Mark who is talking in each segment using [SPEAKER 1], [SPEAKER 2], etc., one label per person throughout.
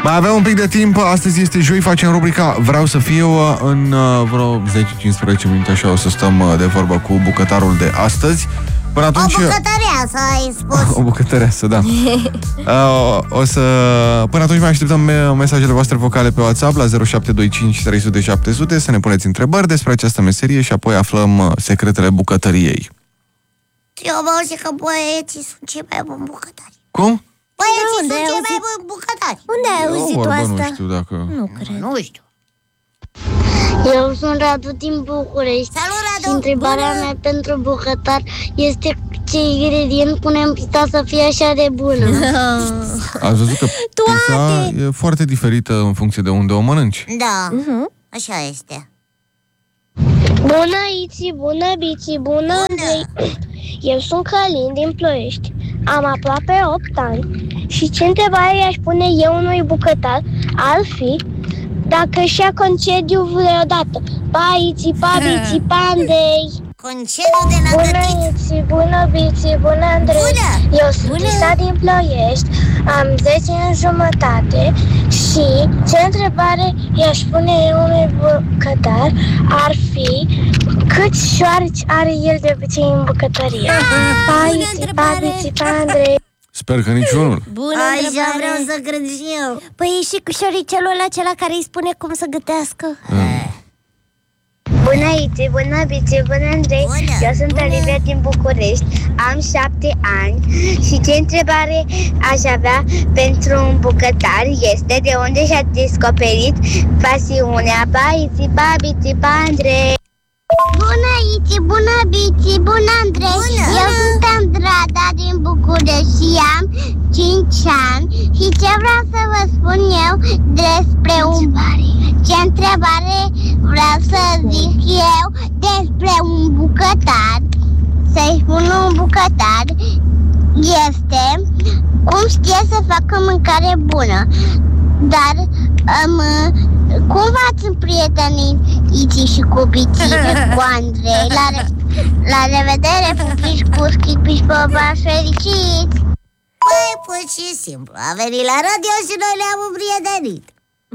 [SPEAKER 1] Mai avem un pic de timp, astăzi este joi, facem rubrica Vreau să fiu. În vreo 10-15 minute așa o să stăm de vorbă cu bucătarul de astăzi. Până atunci...
[SPEAKER 2] O bucătăreasă, ai spus.
[SPEAKER 1] O bucătăreasă, da. Până atunci mai așteptăm mesajele voastre vocale pe WhatsApp la 0725 300 700 să ne puneți întrebări despre această meserie și apoi aflăm secretele bucătăriei.
[SPEAKER 2] Eu am auzit că băieții sunt cei mai buni bucătari.
[SPEAKER 1] Cum?
[SPEAKER 2] Băieții sunt cei mai buni bucătari.
[SPEAKER 3] Unde ai auzit tu asta?
[SPEAKER 1] Nu știu dacă...
[SPEAKER 3] Nu cred.
[SPEAKER 2] Nu știu.
[SPEAKER 4] Eu sunt Radu din București.
[SPEAKER 2] Salut, Radu!
[SPEAKER 4] Și întrebarea mea pentru bucătar este ce ingredient punem pizza să fie așa de bună?
[SPEAKER 1] Ați văzut că pizza e foarte diferită în funcție de unde o mănânci.
[SPEAKER 2] Da, așa este.
[SPEAKER 4] Bună, Iți, bună, Bici, bună, Andrei. Eu sunt Călin din Ploiești. Am aproape 8 ani și ce întrebare i-aș pune eu unui bucătar ar fi dacă își ia concediu vreodată. Pa, Iți, pa, Bici, pa, Andrei.
[SPEAKER 2] Concediu de
[SPEAKER 4] Bună,
[SPEAKER 2] năgătit.
[SPEAKER 4] Iți, bună, Bici, bună, Andrei.
[SPEAKER 2] Bună!
[SPEAKER 4] Eu sunt Isa din Ploiești, am 10 ani jumătate și ce întrebare i-aș pune eu unui bucătar ar fi câți șoareci are el de obicei în bucătărie. Pa, Iți, pa, Bici, pa, Andrei.
[SPEAKER 1] Sper că niciunul.
[SPEAKER 3] Bună
[SPEAKER 2] Așa
[SPEAKER 3] întrebare.
[SPEAKER 2] vreau să cred și eu.
[SPEAKER 3] Păi e și cu șoricelul acela care îi spune cum să gătească.
[SPEAKER 4] Bună, Iți, bună, Bici, bună, Andrei.
[SPEAKER 2] Bună.
[SPEAKER 4] Eu sunt Olivia din București, am 7 ani și ce întrebare aș avea pentru un bucătar este de unde și-a descoperit pasiunea. Pa, Iți, pa, Bici, pa, Andrei. Bună, Iți, bună, Bici, bună, Andrei.
[SPEAKER 2] Bună.
[SPEAKER 4] Eu sunt Andrada din București și am 5 ani și ce vreau să vă spun eu despre ce întrebare vreau să zic eu despre un bucătar, să-i spun un bucătar, este cum știe să facă mâncare bună. Dar cum v-ați împrietenit Iți și cu Bici cu Andrei? La revedere, pupici cu schipici, popași fericiți!
[SPEAKER 2] Păi, pur și simplu, a venit la radio și noi le-am împrietenit.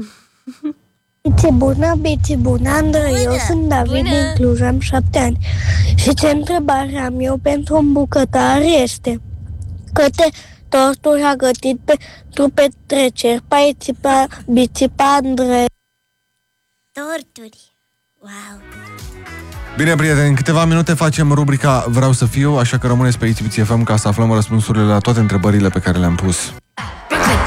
[SPEAKER 4] Bici bună, Bici bună, Andrei, eu sunt David din Cluj, am 7 ani. Și ce întrebare am eu pentru un bucătar este câte torturi a gătit pentru petreceri? Pa, Iți, pa, Bici, pa, Andrei.
[SPEAKER 3] Torturi. Wow.
[SPEAKER 1] Bine, prieteni, în câteva minute facem rubrica Vreau să fiu, așa că rămâneți pe ITV FM ca să aflăm răspunsurile la toate întrebările pe care le-am pus.